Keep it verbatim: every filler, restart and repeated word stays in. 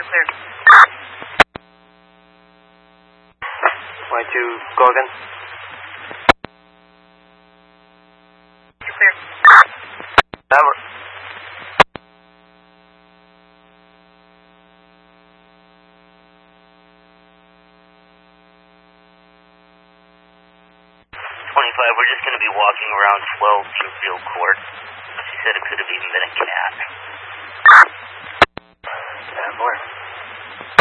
Clear. twenty-two, go again. Clear. Never. twenty-five, we're just going to be walking around twelve Field Court. She said it could have even been a cat.